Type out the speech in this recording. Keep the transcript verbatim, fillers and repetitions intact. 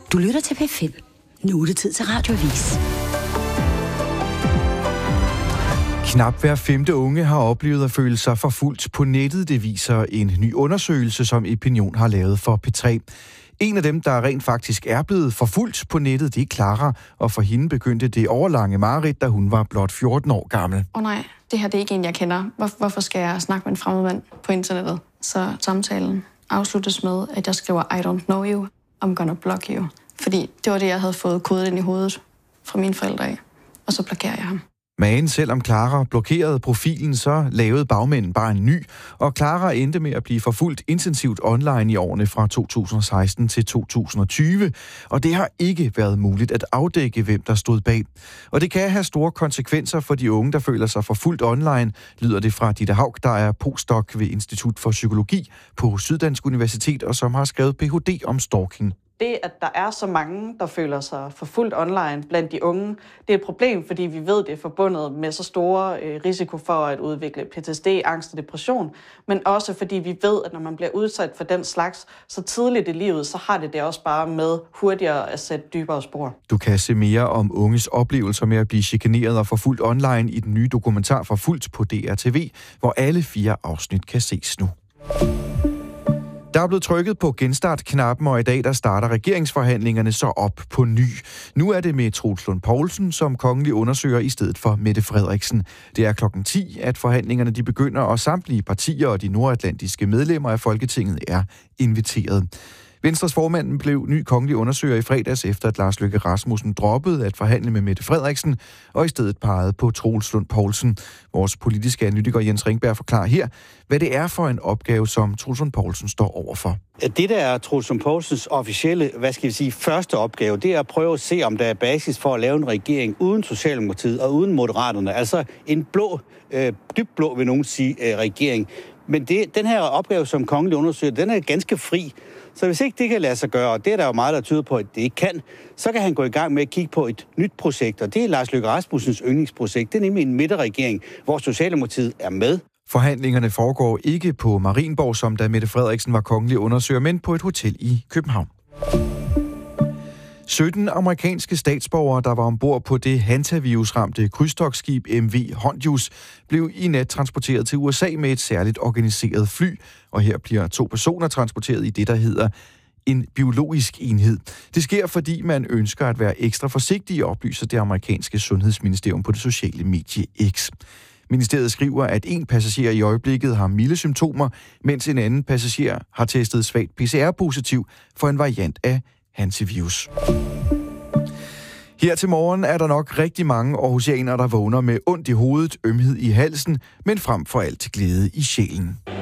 Du lytter til P fem. Nu er det tid til Radioavis. Knap hver femte unge har oplevet at føle sig forfulgt på nettet. Det viser en ny undersøgelse, som Opinion har lavet for P tre. En af dem, der rent faktisk er blevet forfulgt på nettet, det er Clara, og for hende begyndte det overlange mareridt, da hun var blot fjorten år gammel. Åh oh nej, det her det er ikke en, jeg kender. Hvor, hvorfor skal jeg snakke med en fremmed mand på internettet? Så samtalen afsluttes med, at jeg skriver, I don't know you, I'm gonna block you. Fordi det var det, jeg havde fået kodet ind i hovedet fra mine forældre af. Og så blokerer jeg ham. Men selvom Clara blokerede profilen, så lavede bagmænden bare en ny, og Clara endte med at blive forfulgt intensivt online i årene fra to tusind og seksten til to tusind og tyve, og det har ikke været muligt at afdække, hvem der stod bag. Og det kan have store konsekvenser for de unge, der føler sig forfulgt online, lyder det fra Ditte Haug, der er postdoc ved Institut for Psykologi på Syddansk Universitet, og som har skrevet P H D om stalking. Det, at der er så mange, der føler sig forfulgt online blandt de unge, det er et problem, fordi vi ved, det er forbundet med så store øh, risiko for at udvikle P T S D, angst og depression, men også fordi vi ved, at når man bliver udsat for den slags så tidligt i livet, så har det det også bare med hurtigere at sætte dybere spor. Du kan se mere om unges oplevelser med at blive chikaneret og forfulgt online i den nye dokumentar Forfulgt på D R T V, hvor alle fire afsnit kan ses nu. Der er blevet trykket på genstart-knappen, og i dag der starter regeringsforhandlingerne så op på ny. Nu er det med Troels Lund Poulsen som kongelig undersøger i stedet for Mette Frederiksen. Det er klokken ti, at forhandlingerne de begynder, og samtlige partier og de nordatlantiske medlemmer af Folketinget er inviteret. Venstres formand blev ny kongelig undersøger i fredags, efter at Lars Løkke Rasmussen droppede at forhandle med Mette Frederiksen, og i stedet pegede på Troels Lund Poulsen. Vores politiske analytiker Jens Ringberg forklarer her, hvad det er for en opgave, som Troels Lund Poulsen står overfor. Det, der er Troels Lund Poulsens officielle, hvad skal vi sige, første opgave, det er at prøve at se, om der er basis for at lave en regering uden Socialdemokratiet og uden Moderaterne. Altså en blå, øh, dybt blå, vil nogen sige, øh, regering. Men det, den her opgave som kongelig undersøger, den er ganske fri. Så hvis ikke det kan lade sig gøre, og det er der jo meget, der tyder på, at det ikke kan, så kan han gå i gang med at kigge på et nyt projekt, og det er Lars Løkke Rasmussens yndlingsprojekt. Det er nemlig en midterregering, hvor Socialdemokratiet er med. Forhandlingerne foregår ikke på Marienborg, som da Mette Frederiksen var kongelig undersøger, men på et hotel i København. sytten amerikanske statsborgere, der var ombord på det hantavirusramte krydstogtskib M V Hondius, blev i nat transporteret til U S A med et særligt organiseret fly, og her bliver to personer transporteret i det, der hedder en biologisk enhed. Det sker, fordi man ønsker at være ekstra forsigtig, oplyser det amerikanske sundhedsministerium på det sociale medie X. Ministeriet skriver, at en passager i øjeblikket har milde symptomer, mens en anden passager har testet svagt P C R-positiv for en variant af hantavirus. Her til morgen er der nok rigtig mange aarhusianere, der vågner med ondt i hovedet, ømhed i halsen, men frem for alt glæde i sjælen.